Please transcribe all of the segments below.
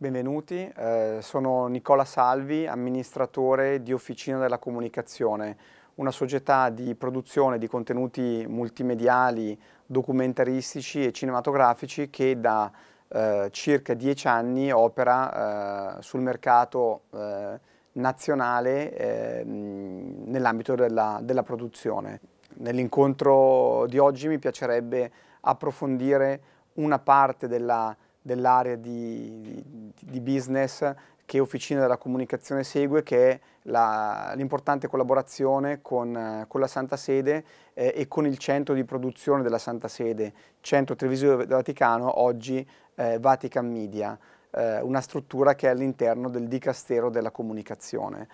Benvenuti, sono Nicola Salvi, amministratore di Officina della Comunicazione, una società di produzione di contenuti multimediali, documentaristici e cinematografici che da circa 10 anni opera sul mercato nazionale nell'ambito della produzione. Nell'incontro di oggi mi piacerebbe approfondire una parte dell'area di business che Officina della Comunicazione segue, che è l'importante collaborazione con la Santa Sede e con il centro di produzione della Santa Sede, Centro Televisivo del Vaticano, oggi Vatican Media, una struttura che è all'interno del Dicastero della Comunicazione.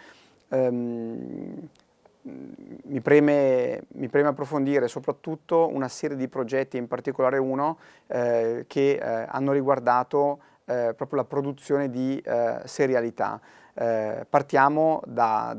Mi preme approfondire soprattutto una serie di progetti, in particolare uno che hanno riguardato proprio la produzione di serialità. Partiamo da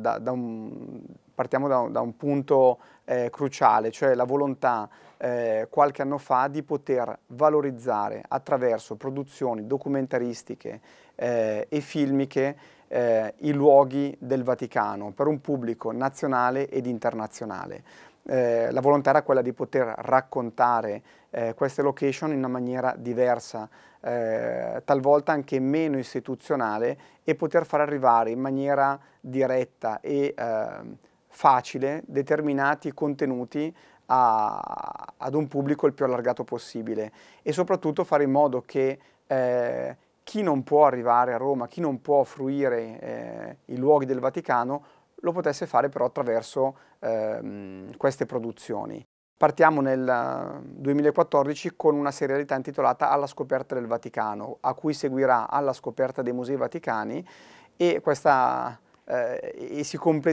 un punto cruciale, cioè la volontà qualche anno fa di poter valorizzare attraverso produzioni documentaristiche e filmiche i luoghi del Vaticano per un pubblico nazionale ed internazionale. La volontà era quella di poter raccontare queste location in una maniera diversa, talvolta anche meno istituzionale, e poter far arrivare in maniera diretta e facile determinati contenuti ad un pubblico il più allargato possibile, e soprattutto fare in modo che chi non può arrivare a Roma, chi non può fruire i luoghi del Vaticano, lo potesse fare però attraverso queste produzioni. Partiamo nel 2014 con una serialità intitolata Alla scoperta del Vaticano, a cui seguirà Alla scoperta dei Musei Vaticani, e si completerà